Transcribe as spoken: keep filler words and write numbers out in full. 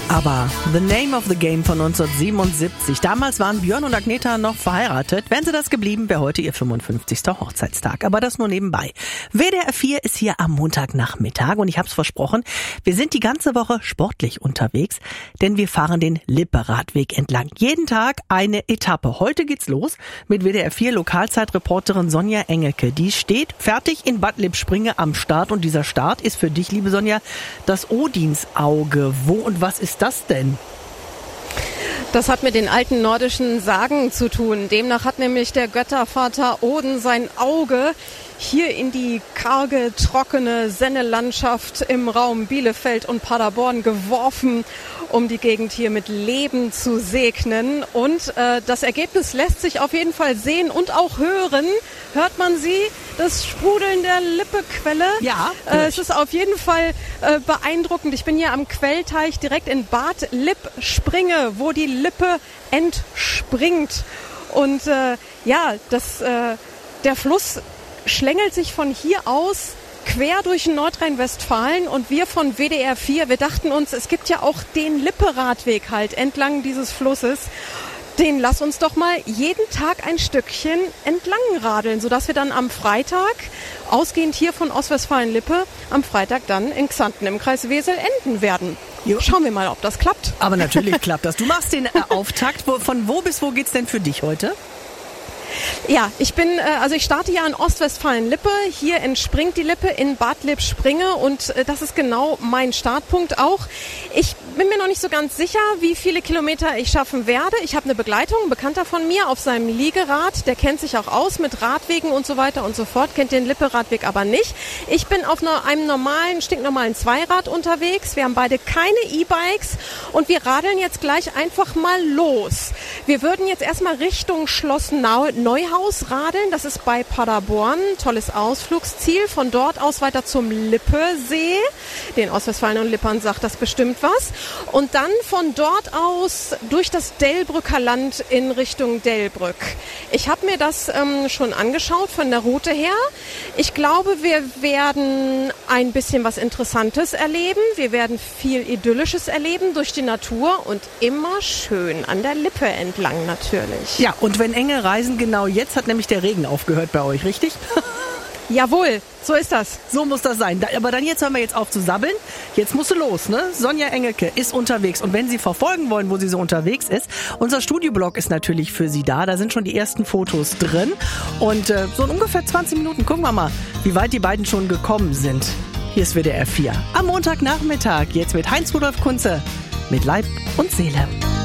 Aber The Name of the Game von neunzehnhundertsiebenundsiebzig. Damals waren Björn und Agneta noch verheiratet. Wären sie das geblieben, wäre heute ihr fünfundfünfzigster Hochzeitstag. Aber das nur nebenbei. W D R vier ist hier am Montagnachmittag und ich hab's versprochen, wir sind die ganze Woche sportlich unterwegs, denn wir fahren den Lippe-Radweg entlang. Jeden Tag eine Etappe. Heute geht's los mit W D R vier Lokalzeitreporterin Sonja Engelke. Die steht fertig in Bad Lippspringe am Start und dieser Start ist für dich, liebe Sonja, das Odinsauge. Wo und was ist das denn? Das hat mit den alten nordischen Sagen zu tun. Demnach hat nämlich der Göttervater Odin sein Auge hier in die karge, trockene Sennelandschaft im Raum Bielefeld und Paderborn geworfen, um die Gegend hier mit Leben zu segnen. Und äh, das Ergebnis lässt sich auf jeden Fall sehen und auch hören. Hört man sie? Das Sprudeln der Lippequelle. Ja. Äh, es ist auf jeden Fall äh, beeindruckend. Ich bin hier am Quellteich direkt in Bad Lippspringe, wo die Lippe entspringt. Und äh, ja, das, äh, der Fluss schlängelt sich von hier aus quer durch Nordrhein-Westfalen und wir von W D R vier, wir dachten uns, es gibt ja auch den Lippe-Radweg halt entlang dieses Flusses. Den lass uns doch mal jeden Tag ein Stückchen entlang radeln, sodass wir dann am Freitag, ausgehend hier von Ostwestfalen-Lippe, am Freitag dann in Xanten im Kreis Wesel enden werden. Jo. Schauen wir mal, ob das klappt. Aber natürlich klappt das. Du machst den äh, Auftakt. Von wo bis wo geht's denn für dich heute? Ja, ich bin, also ich starte ja in Ostwestfalen-Lippe. Hier entspringt die Lippe in Bad Lippspringe und das ist genau mein Startpunkt auch. Ich bin mir noch nicht so ganz sicher, wie viele Kilometer ich schaffen werde. Ich habe eine Begleitung, ein Bekannter von mir auf seinem Liegerad. Der kennt sich auch aus mit Radwegen und so weiter und so fort, kennt den Lippe-Radweg aber nicht. Ich bin auf einem normalen, stinknormalen Zweirad unterwegs. Wir haben beide keine E-Bikes und wir radeln jetzt gleich einfach mal los. Wir würden jetzt erstmal Richtung Schloss Neuhaus radeln. Das ist bei Paderborn. Tolles Ausflugsziel. Von dort aus weiter zum Lippesee. Den Ostwestfalen und Lippern sagt das bestimmt was. Und dann von dort aus durch das Delbrücker Land in Richtung Delbrück. Ich habe mir das ähm, schon angeschaut von der Route her. Ich glaube, wir werden ein bisschen was Interessantes erleben. Wir werden viel Idyllisches erleben durch die Natur und immer schön an der Lippe entlang natürlich. Ja, und wenn enge Reisen, genau jetzt hat nämlich der Regen aufgehört bei euch, richtig? Jawohl, so ist das. So muss das sein. Aber dann jetzt hören wir jetzt auf zu sabbeln. Jetzt musst du los, ne? Sonja Engelke ist unterwegs. Und wenn Sie verfolgen wollen, wo sie so unterwegs ist, unser Studioblog ist natürlich für Sie da. Da sind schon die ersten Fotos drin. Und äh, so in ungefähr zwanzig Minuten gucken wir mal, wie weit die beiden schon gekommen sind. Hier ist W D R vier. Am Montagnachmittag, jetzt mit Heinz-Rudolf Kunze. Mit Leib und Seele.